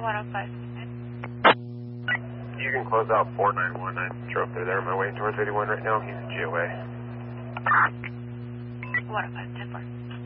105. You can close out 491. I drove through there on my way towards 81 right now. He's GOA. 105, 10-4.